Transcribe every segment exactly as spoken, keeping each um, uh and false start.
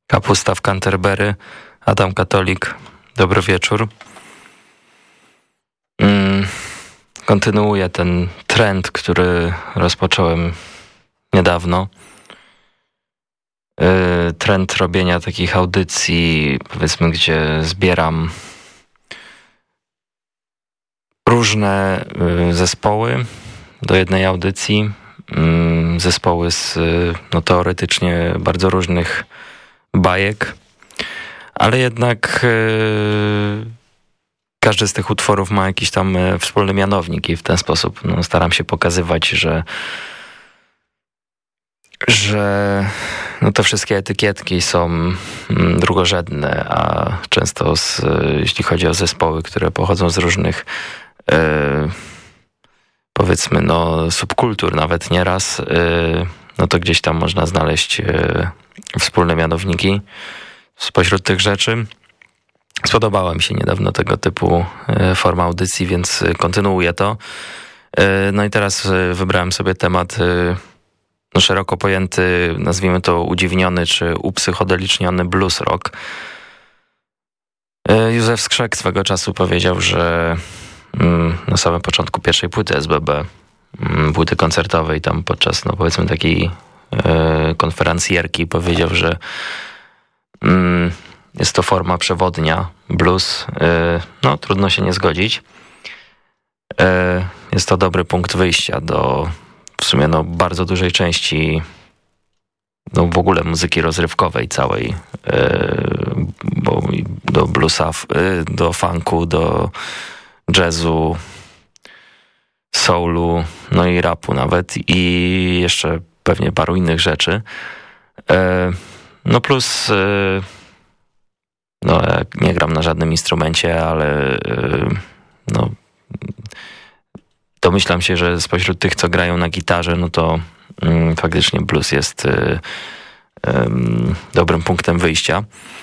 Kapusta w Canterbury, Adam Katolik, dobry wieczór. Mm, kontynuuję ten trend, który rozpocząłem niedawno. Yy, trend robienia takich audycji, powiedzmy, gdzie zbieram różne yy, zespoły do jednej audycji. Yy, zespoły z yy, no, teoretycznie bardzo różnych bajek, ale jednak yy, każdy z tych utworów ma jakiś tam wspólny mianownik i w ten sposób no, staram się pokazywać, że że no, te wszystkie etykietki są drugorzędne, a często z, jeśli chodzi o zespoły, które pochodzą z różnych yy, powiedzmy no, subkultur nawet nieraz, yy, no to gdzieś tam można znaleźć yy, wspólne mianowniki spośród tych rzeczy. Spodobała mi się niedawno tego typu forma audycji, więc kontynuuję to. No i teraz wybrałem sobie temat no, szeroko pojęty, nazwijmy to udziwniony czy upsychodeliczniony blues rock. Józef Skrzek swego czasu powiedział, że na samym początku pierwszej płyty S B B, płyty koncertowej, tam podczas no powiedzmy takiej konferencjerki powiedział, że jest to forma przewodnia, blues. No, trudno się nie zgodzić. Jest to dobry punkt wyjścia do w sumie no, bardzo dużej części no, w ogóle muzyki rozrywkowej całej. Bo do bluesa, do funku, do jazzu, soulu, no i rapu nawet i jeszcze pewnie paru innych rzeczy. No plus no nie gram na żadnym instrumencie, ale no domyślam się, że spośród tych, co grają na gitarze, no to mm, faktycznie blues jest y, y, dobrym punktem wyjścia.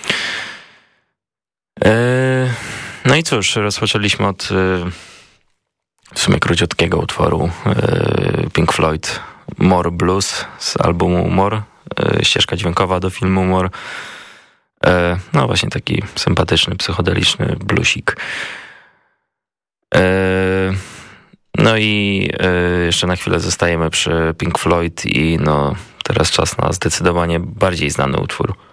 Y, no i cóż, rozpoczęliśmy od y, w sumie króciutkiego utworu y, Pink Floyd More Blues z albumu More, y, ścieżka dźwiękowa do filmu More. Y, no właśnie taki sympatyczny, psychodeliczny bluesik. Y, No i y, jeszcze na chwilę zostajemy przy Pink Floyd i no teraz czas na zdecydowanie bardziej znany utwór.